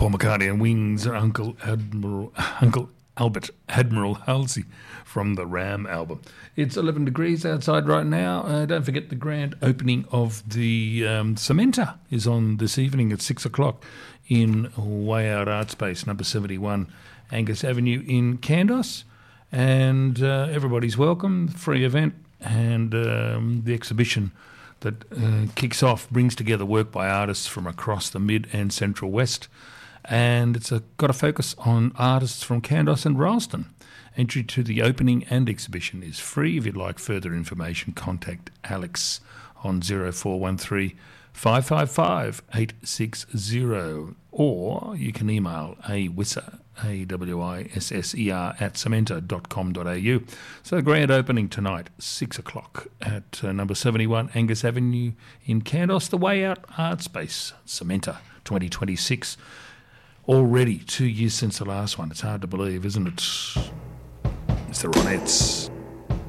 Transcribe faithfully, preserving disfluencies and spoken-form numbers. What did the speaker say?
Paul McCartney and Wings, Uncle Admiral, Uncle Albert Admiral Halsey from the Ram album. It's eleven degrees outside right now. Uh, don't forget the grand opening of the um, Cementa is on this evening at six o'clock in Way Out Art Space, number seventy-one, Angus Avenue in Candos. And uh, everybody's welcome, free event, and um, the exhibition that uh, kicks off brings together work by artists from across the mid and central west, and it's a, got a focus on artists from Candos and Ralston. Entry to the opening and exhibition is free. If you'd like further information, contact Alex on zero four one three, five five five, eight six zero, or you can email awisser, A W I S S E R, at cementa dot com dot a u. So the grand opening tonight, six o'clock at uh, number seventy-one Angus Avenue in Candos, the Way Out Art Space, Cementa twenty twenty-six. Already two years since the last one. It's hard to believe, isn't it? It's the Ronettes.